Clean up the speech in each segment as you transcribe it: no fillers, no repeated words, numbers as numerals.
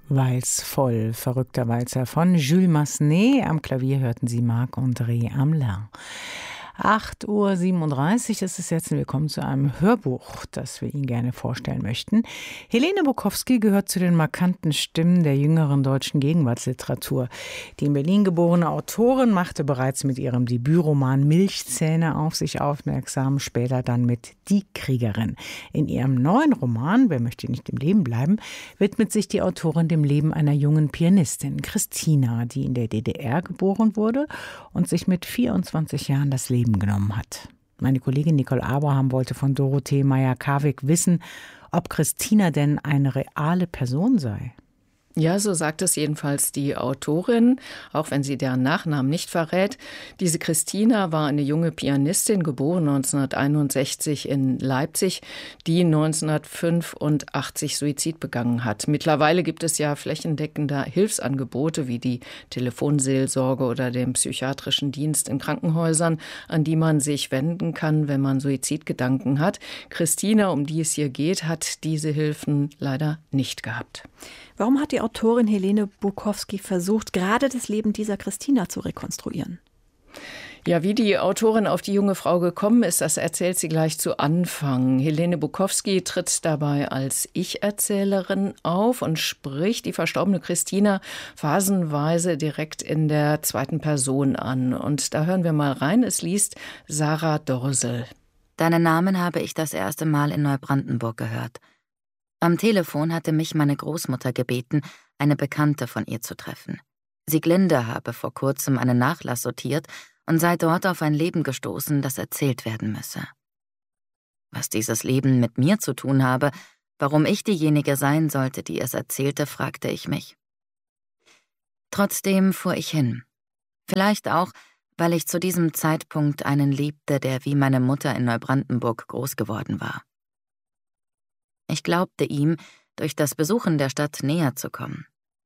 Walz voll, verrückter Walzer von Jules Massenet. Am Klavier hörten Sie Marc-André Hamelin. 8:37 Uhr ist es jetzt und wir kommen zu einem Hörbuch, das wir Ihnen gerne vorstellen möchten. Helene Bukowski gehört zu den markanten Stimmen der jüngeren deutschen Gegenwartsliteratur. Die in Berlin geborene Autorin machte bereits mit ihrem Debütroman Milchzähne auf sich aufmerksam, später dann mit Die Kriegerin. In ihrem neuen Roman Wer möchte nicht im Leben bleiben, widmet sich die Autorin dem Leben einer jungen Pianistin, Christina, die in der DDR geboren wurde und sich mit 24 Jahren das Leben genommen hat. Meine Kollegin Nicole Abraham wollte von Dorothee Meyer-Karwig wissen, ob Christina denn eine reale Person sei. Ja, so sagt es jedenfalls die Autorin, auch wenn sie deren Nachnamen nicht verrät. Diese Christina war eine junge Pianistin, geboren 1961 in Leipzig, die 1985 Suizid begangen hat. Mittlerweile gibt es ja flächendeckende Hilfsangebote wie die Telefonseelsorge oder den psychiatrischen Dienst in Krankenhäusern, an die man sich wenden kann, wenn man Suizidgedanken hat. Christina, um die es hier geht, hat diese Hilfen leider nicht gehabt. Warum hat die Autorin Helene Bukowski versucht, gerade das Leben dieser Christina zu rekonstruieren? Ja, wie die Autorin auf die junge Frau gekommen ist, das erzählt sie gleich zu Anfang. Helene Bukowski tritt dabei als Ich-Erzählerin auf und spricht die verstorbene Christina phasenweise direkt in der zweiten Person an. Und da hören wir mal rein, es liest Sarah Dorsel. Deinen Namen habe ich das erste Mal in Neubrandenburg gehört. Am Telefon hatte mich meine Großmutter gebeten, eine Bekannte von ihr zu treffen. Sieglinde habe vor kurzem einen Nachlass sortiert und sei dort auf ein Leben gestoßen, das erzählt werden müsse. Was dieses Leben mit mir zu tun habe, warum ich diejenige sein sollte, die es erzählte, fragte ich mich. Trotzdem fuhr ich hin. Vielleicht auch, weil ich zu diesem Zeitpunkt einen liebte, der wie meine Mutter in Neubrandenburg groß geworden war. Ich glaubte ihm, durch das Besuchen der Stadt näher zu kommen.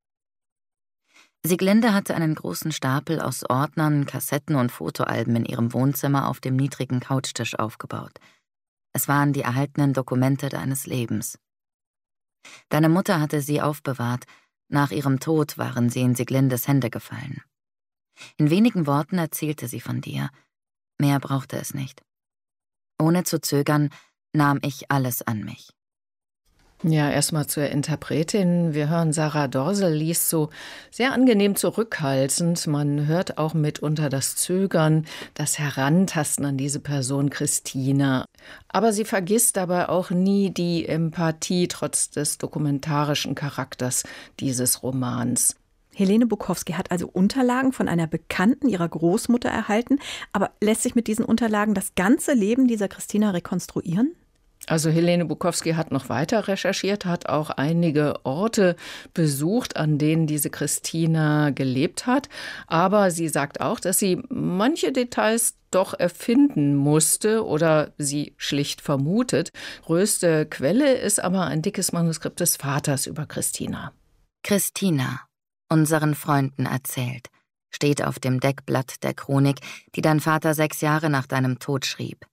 Sieglinde hatte einen großen Stapel aus Ordnern, Kassetten und Fotoalben in ihrem Wohnzimmer auf dem niedrigen Couchtisch aufgebaut. Es waren die erhaltenen Dokumente deines Lebens. Deine Mutter hatte sie aufbewahrt, nach ihrem Tod waren sie in Sieglindes Hände gefallen. In wenigen Worten erzählte sie von dir. Mehr brauchte es nicht. Ohne zu zögern nahm ich alles an mich. Ja, erstmal zur Interpretin. Wir hören, Sarah Dorsel liest so sehr angenehm zurückhaltend. Man hört auch mitunter das Zögern, das Herantasten an diese Person Christina. Aber sie vergisst dabei auch nie die Empathie trotz des dokumentarischen Charakters dieses Romans. Helene Bukowski hat also Unterlagen von einer Bekannten ihrer Großmutter erhalten. Aber lässt sich mit diesen Unterlagen das ganze Leben dieser Christina rekonstruieren? Also Helene Bukowski hat noch weiter recherchiert, hat auch einige Orte besucht, an denen diese Christina gelebt hat. Aber sie sagt auch, dass sie manche Details doch erfinden musste oder sie schlicht vermutet. Größte Quelle ist aber ein dickes Manuskript des Vaters über Christina. Christina, unseren Freunden erzählt, steht auf dem Deckblatt der Chronik, die dein Vater 6 Jahre nach deinem Tod schrieb.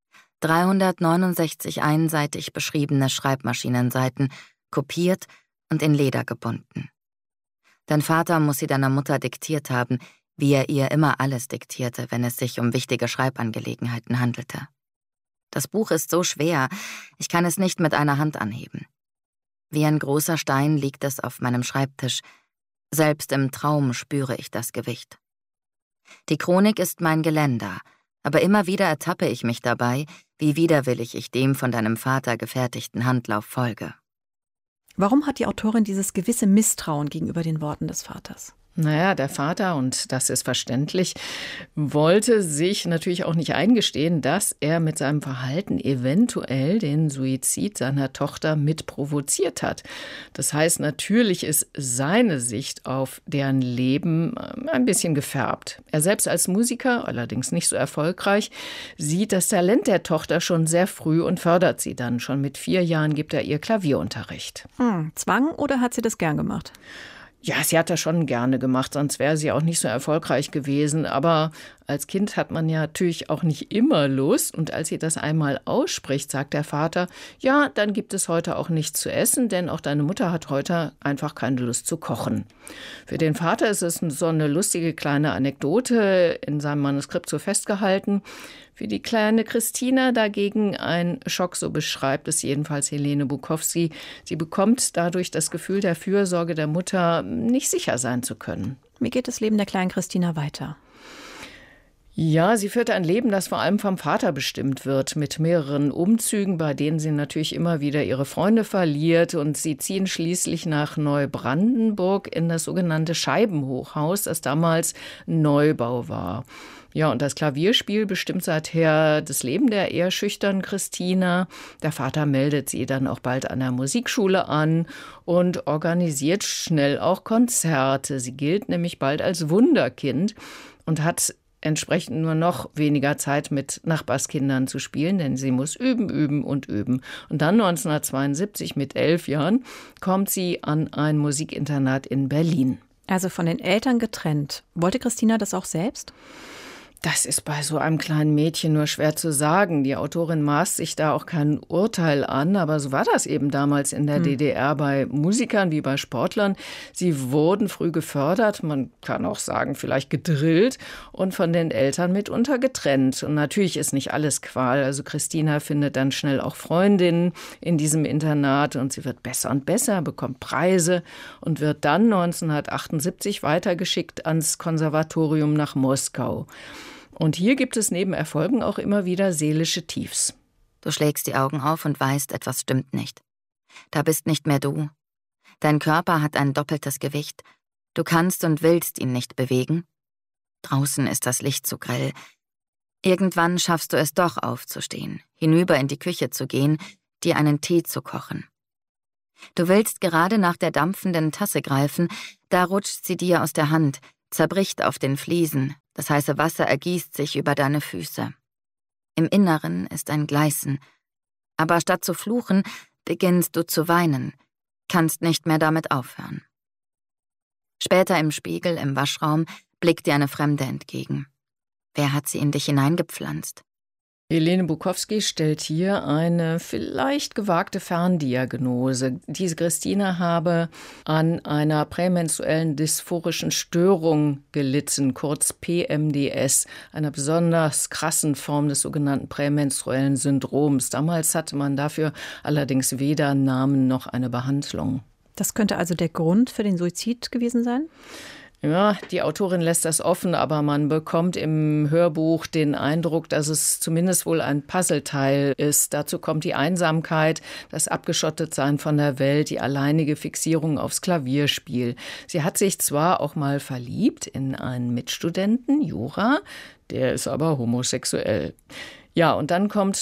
369 einseitig beschriebene Schreibmaschinenseiten, kopiert und in Leder gebunden. Dein Vater muss sie deiner Mutter diktiert haben, wie er ihr immer alles diktierte, wenn es sich um wichtige Schreibangelegenheiten handelte. Das Buch ist so schwer, ich kann es nicht mit einer Hand anheben. Wie ein großer Stein liegt es auf meinem Schreibtisch. Selbst im Traum spüre ich das Gewicht. Die Chronik ist mein Geländer, aber immer wieder ertappe ich mich dabei, wie widerwillig ich dem von deinem Vater gefertigten Handlauf folge. Warum hat die Autorin dieses gewisse Misstrauen gegenüber den Worten des Vaters? Naja, der Vater, und das ist verständlich, wollte sich natürlich auch nicht eingestehen, dass er mit seinem Verhalten eventuell den Suizid seiner Tochter mit provoziert hat. Das heißt, natürlich ist seine Sicht auf deren Leben ein bisschen gefärbt. Er selbst als Musiker, allerdings nicht so erfolgreich, sieht das Talent der Tochter schon sehr früh und fördert sie dann. Schon mit 4 Jahren gibt er ihr Klavierunterricht. Zwang oder hat sie das gern gemacht? Ja, sie hat das schon gerne gemacht, sonst wäre sie auch nicht so erfolgreich gewesen. Aber als Kind hat man ja natürlich auch nicht immer Lust. Und als sie das einmal ausspricht, sagt der Vater, ja, dann gibt es heute auch nichts zu essen, denn auch deine Mutter hat heute einfach keine Lust zu kochen. Für den Vater ist es so eine lustige kleine Anekdote in seinem Manuskript so festgehalten. Für die kleine Christina dagegen ein Schock, so beschreibt es jedenfalls Helene Bukowski. Sie bekommt dadurch das Gefühl der Fürsorge der Mutter, nicht sicher sein zu können. Wie geht das Leben der kleinen Christina weiter? Ja, sie führt ein Leben, das vor allem vom Vater bestimmt wird, mit mehreren Umzügen, bei denen sie natürlich immer wieder ihre Freunde verliert. Und sie ziehen schließlich nach Neubrandenburg in das sogenannte Scheibenhochhaus, das damals Neubau war. Ja, und das Klavierspiel bestimmt seither das Leben der eher schüchternen Christina. Der Vater meldet sie dann auch bald an der Musikschule an und organisiert schnell auch Konzerte. Sie gilt nämlich bald als Wunderkind und hat entsprechend nur noch weniger Zeit mit Nachbarskindern zu spielen, denn sie muss üben, üben und üben. Und dann 1972 mit 11 Jahren kommt sie an ein Musikinternat in Berlin. Also von den Eltern getrennt. Wollte Christina das auch selbst? Das ist bei so einem kleinen Mädchen nur schwer zu sagen. Die Autorin maßt sich da auch kein Urteil an, aber so war das eben damals in der DDR bei Musikern wie bei Sportlern. Sie wurden früh gefördert, man kann auch sagen, vielleicht gedrillt und von den Eltern mitunter getrennt. Und natürlich ist nicht alles Qual. Also Christina findet dann schnell auch Freundinnen in diesem Internat und sie wird besser und besser, bekommt Preise und wird dann 1978 weitergeschickt ans Konservatorium nach Moskau. Und hier gibt es neben Erfolgen auch immer wieder seelische Tiefs. Du schlägst die Augen auf und weißt, etwas stimmt nicht. Da bist nicht mehr du. Dein Körper hat ein doppeltes Gewicht. Du kannst und willst ihn nicht bewegen. Draußen ist das Licht zu grell. Irgendwann schaffst du es doch aufzustehen, hinüber in die Küche zu gehen, dir einen Tee zu kochen. Du willst gerade nach der dampfenden Tasse greifen, da rutscht sie dir aus der Hand, zerbricht auf den Fliesen, das heiße Wasser ergießt sich über deine Füße. Im Inneren ist ein Gleißen, aber statt zu fluchen, beginnst du zu weinen, kannst nicht mehr damit aufhören. Später im Spiegel im Waschraum blickt dir eine Fremde entgegen. Wer hat sie in dich hineingepflanzt? Helene Bukowski stellt hier eine vielleicht gewagte Ferndiagnose. Diese Christina habe an einer prämenstruellen dysphorischen Störung gelitten, kurz PMDS, einer besonders krassen Form des sogenannten prämenstruellen Syndroms. Damals hatte man dafür allerdings weder Namen noch eine Behandlung. Das könnte also der Grund für den Suizid gewesen sein? Ja, die Autorin lässt das offen, aber man bekommt im Hörbuch den Eindruck, dass es zumindest wohl ein Puzzleteil ist. Dazu kommt die Einsamkeit, das Abgeschottetsein von der Welt, die alleinige Fixierung aufs Klavierspiel. Sie hat sich zwar auch mal verliebt in einen Mitstudenten, Jura, der ist aber homosexuell. Ja, und dann kommt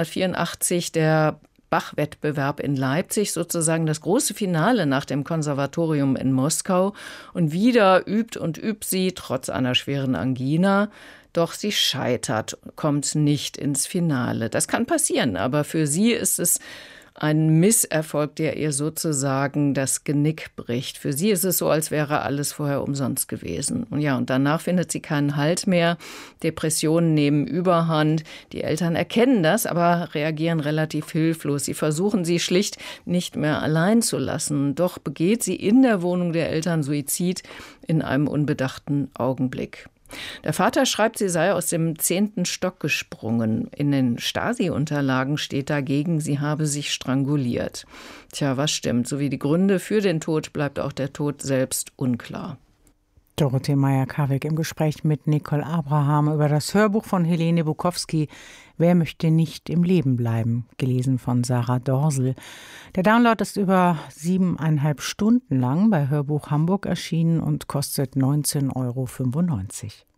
1984 der Bach-Wettbewerb in Leipzig, sozusagen das große Finale nach dem Konservatorium in Moskau. Und wieder übt und übt sie, trotz einer schweren Angina. Doch sie scheitert, kommt nicht ins Finale. Das kann passieren, aber für sie ist es ein Misserfolg, der ihr sozusagen das Genick bricht. Für sie ist es so, als wäre alles vorher umsonst gewesen. Und ja, und danach findet sie keinen Halt mehr. Depressionen nehmen Überhand. Die Eltern erkennen das, aber reagieren relativ hilflos. Sie versuchen, sie schlicht nicht mehr allein zu lassen. Doch begeht sie in der Wohnung der Eltern Suizid in einem unbedachten Augenblick. Der Vater schreibt, sie sei aus dem 10. Stock gesprungen. In den Stasi-Unterlagen steht dagegen, sie habe sich stranguliert. Tja, was stimmt? Sowie die Gründe für den Tod bleibt auch der Tod selbst unklar. Dorothee Meyer-Karweg im Gespräch mit Nicole Abraham über das Hörbuch von Helene Bukowski »Wer möchte nicht im Leben bleiben?«, gelesen von Sarah Dorsel. Der Download ist über 7,5 Stunden lang bei Hörbuch Hamburg erschienen und kostet 19,95 €.